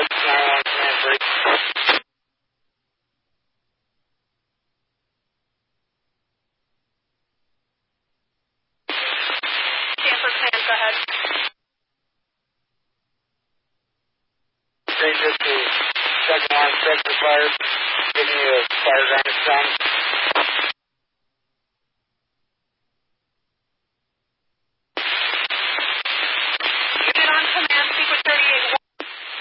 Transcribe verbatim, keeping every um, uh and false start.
ahead, nine one command three. Stanford command, go ahead. Ranger to second line, sector fire, giving you a fire ground sound.